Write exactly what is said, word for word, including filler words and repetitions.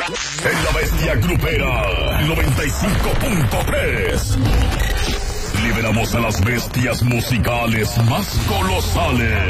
En la Bestia Grupera noventa y cinco punto tres. Liberamos a las bestias musicales más colosales.